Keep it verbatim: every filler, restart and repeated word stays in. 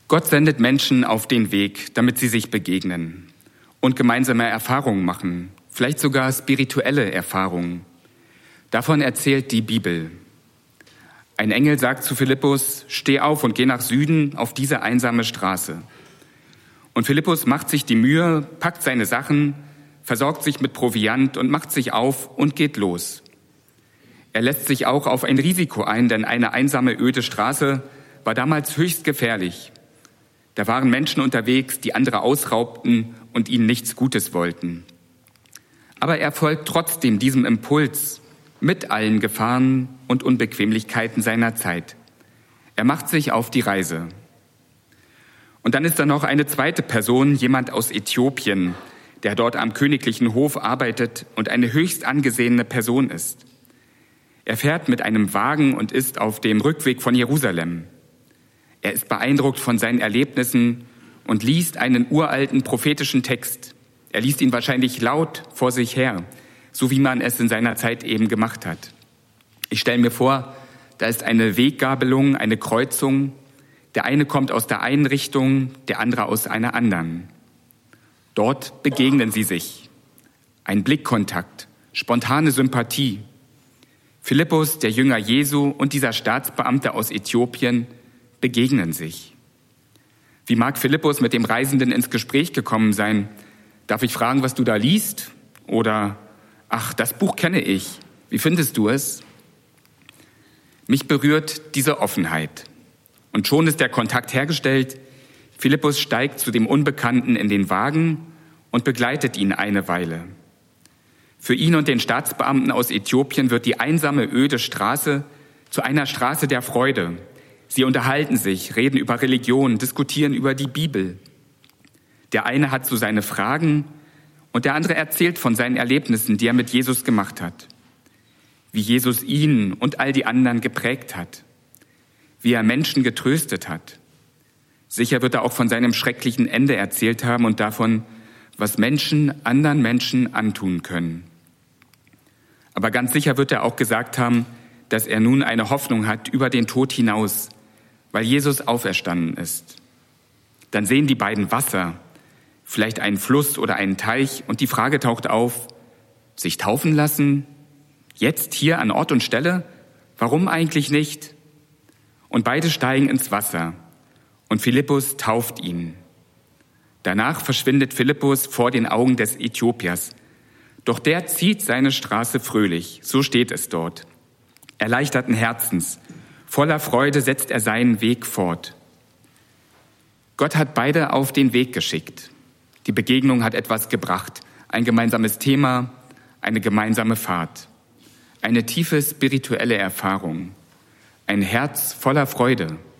Gott sendet Menschen auf den Weg, damit sie sich begegnen und gemeinsame Erfahrungen machen, vielleicht sogar spirituelle Erfahrungen. Davon erzählt die Bibel. Ein Engel sagt zu Philippus, steh auf und geh nach Süden auf diese einsame Straße. Und Philippus macht sich die Mühe, packt seine Sachen, versorgt sich mit Proviant und macht sich auf und geht los. Er lässt sich auch auf ein Risiko ein, denn eine einsame, öde Straße war damals höchst gefährlich. Da waren Menschen unterwegs, die andere ausraubten und ihnen nichts Gutes wollten. Aber er folgt trotzdem diesem Impuls mit allen Gefahren und Unbequemlichkeiten seiner Zeit. Er macht sich auf die Reise. Und dann ist da noch eine zweite Person, jemand aus Äthiopien, der dort am königlichen Hof arbeitet und eine höchst angesehene Person ist. Er fährt mit einem Wagen und ist auf dem Rückweg von Jerusalem. Er ist beeindruckt von seinen Erlebnissen und liest einen uralten prophetischen Text. Er liest ihn wahrscheinlich laut vor sich her, so wie man es in seiner Zeit eben gemacht hat. Ich stelle mir vor, da ist eine Weggabelung, eine Kreuzung. Der eine kommt aus der einen Richtung, der andere aus einer anderen. Dort begegnen sie sich. Ein Blickkontakt, spontane Sympathie. Philippus, der Jünger Jesu, und dieser Staatsbeamte aus Äthiopien begegnen sich. Wie mag Philippus mit dem Reisenden ins Gespräch gekommen sein? Darf ich fragen, was du da liest? Oder, ach, das Buch kenne ich. Wie findest du es? Mich berührt diese Offenheit. Und schon ist der Kontakt hergestellt. Philippus steigt zu dem Unbekannten in den Wagen und begleitet ihn eine Weile. Für ihn und den Staatsbeamten aus Äthiopien wird die einsame, öde Straße zu einer Straße der Freude. Sie unterhalten sich, reden über Religion, diskutieren über die Bibel. Der eine hat so seine Fragen und der andere erzählt von seinen Erlebnissen, die er mit Jesus gemacht hat. Wie Jesus ihn und all die anderen geprägt hat. Wie er Menschen getröstet hat. Sicher wird er auch von seinem schrecklichen Ende erzählt haben und davon, was Menschen anderen Menschen antun können. Aber ganz sicher wird er auch gesagt haben, dass er nun eine Hoffnung hat über den Tod hinaus, weil Jesus auferstanden ist. Dann sehen die beiden Wasser, vielleicht einen Fluss oder einen Teich, und die Frage taucht auf, sich taufen lassen? Jetzt hier an Ort und Stelle? Warum eigentlich nicht? Und beide steigen ins Wasser und Philippus tauft ihn. Danach verschwindet Philippus vor den Augen des Äthiopiers. Doch der zieht seine Straße fröhlich, so steht es dort. Erleichterten Herzens, voller Freude setzt er seinen Weg fort. Gott hat beide auf den Weg geschickt. Die Begegnung hat etwas gebracht, ein gemeinsames Thema, eine gemeinsame Fahrt, eine tiefe spirituelle Erfahrung, ein Herz voller Freude.